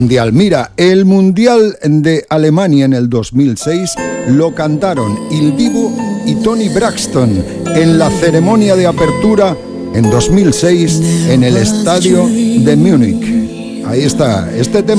Mundial. Mira, el Mundial de Alemania en el 2006 lo cantaron Il Divo y Toni Braxton en la ceremonia de apertura en 2006 en el estadio de Múnich. Ahí está, este tema.